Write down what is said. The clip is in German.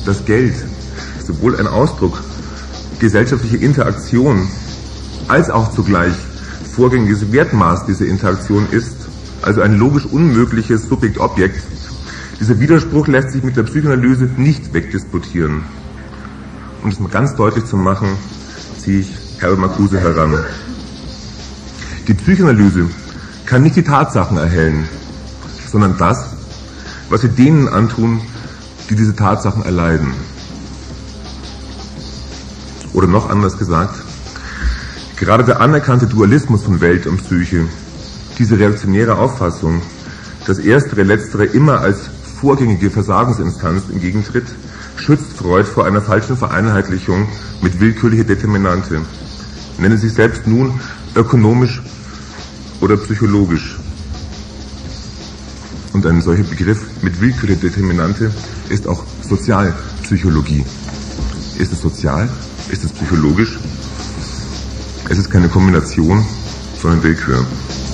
dass Geld sowohl ein Ausdruck gesellschaftlicher Interaktion als auch zugleich vorgängiges Wertmaß dieser Interaktion ist, also ein logisch unmögliches Subjekt-Objekt, dieser Widerspruch lässt sich mit der Psychoanalyse nicht wegdisputieren. Um das mal ganz deutlich zu machen, ziehe ich Herbert Marcuse heran. Die Psychoanalyse kann nicht die Tatsachen erhellen, sondern das, was sie denen antun, die diese Tatsachen erleiden. Oder noch anders gesagt, gerade der anerkannte Dualismus von Welt und Psyche, diese reaktionäre Auffassung, dass letztere immer als vorgängige Versagensinstanz entgegentritt, schützt Freud vor einer falschen Vereinheitlichung mit willkürlicher Determinante. Nennen sie sich selbst nun ökonomisch oder psychologisch. Und ein solcher Begriff mit willkürlicher Determinante ist auch Sozialpsychologie. Ist es sozial? Ist es psychologisch? Es ist keine Kombination, sondern Willkür.